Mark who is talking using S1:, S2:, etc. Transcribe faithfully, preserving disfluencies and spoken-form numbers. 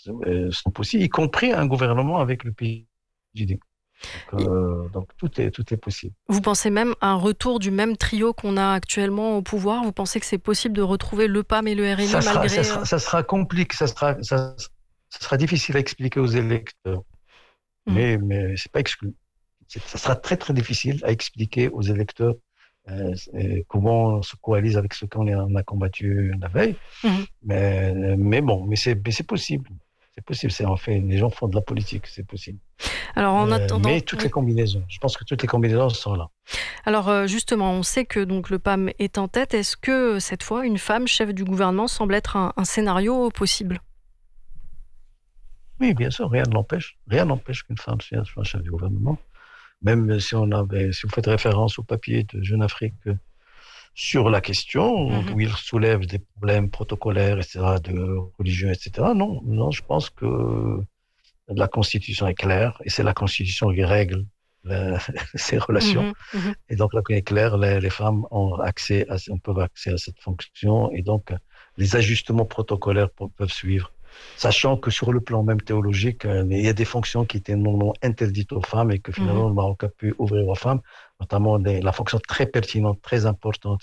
S1: euh, sont possibles, y compris un gouvernement avec le P J D. Donc, euh, donc tout est, tout est possible.
S2: Vous pensez même à un retour du même trio qu'on a actuellement au pouvoir? Vous pensez que c'est possible de retrouver le P A M et le R N I
S1: Ça sera, ça
S2: malgré...
S1: sera,
S2: euh,
S1: ça sera compliqué, ça sera, ça, ça sera difficile à expliquer aux électeurs,
S2: Mhm.
S1: mais, mais c'est pas exclu. C'est- Ça sera très très difficile à expliquer aux électeurs euh, euh, comment on se coalise avec ceux qu'on a, on a combattu la veille.
S2: Mhm.
S1: Mais, mais bon, mais c'est, mais c'est possible. C'est possible. C'est en fait, les gens font de la politique, c'est possible.
S2: Alors en
S1: Euh,
S2: attendant,
S1: mais toutes les
S2: oui.
S1: combinaisons, je pense que toutes les combinaisons sont là.
S2: Alors euh, justement, on sait que donc le P A M est en tête. Est-ce que cette fois, une femme chef du gouvernement semble être un, un scénario possible?
S1: Oui, bien sûr, rien ne l'empêche. Rien n'empêche qu'une femme soit soit chef du gouvernement. Même si on avait, si vous faites référence au papier de Jeune Afrique euh, sur la question,
S2: Mhm.
S1: où il soulève des problèmes protocolaires, et cetera, de religion, et cetera. Non, non, je pense que la Constitution est claire et c'est la Constitution qui règle la- ces relations.
S2: Mhm. Mhm.
S1: Et donc, là, est clair, les, les femmes ont accès à, on peut accès à cette fonction et donc les ajustements protocolaires pe- peuvent suivre. Sachant que sur le plan même théologique, euh, il y a des fonctions qui étaient non, non interdites aux femmes et que
S2: Mhm.
S1: finalement le Maroc a pu ouvrir aux femmes, notamment des- la fonction très pertinente, très importante